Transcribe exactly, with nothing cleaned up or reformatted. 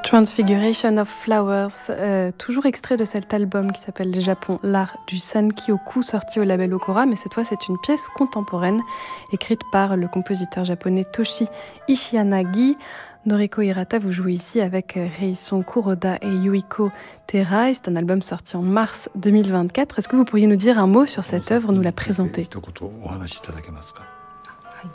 Transfiguration of Flowers, euh, toujours extrait de cet album qui s'appelle Japon, l'art du Sankyoku, sorti au label Okora, mais cette fois c'est une pièce contemporaine écrite par le compositeur japonais Toshi Ishiyanagi. Noriko Hirata, vous jouez ici avec Reison Kuroda et Yuiko Terai. C'est un album sorti en mars deux mille vingt-quatre. Est-ce que vous pourriez nous dire un mot sur cette œuvre, nous la présenter?